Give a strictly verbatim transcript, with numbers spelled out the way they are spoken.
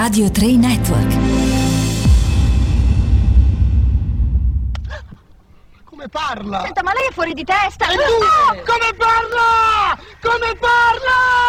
Radio tre Network. Come parla? Senta, ma lei è fuori di testa! E tu? Come parla? Come parla?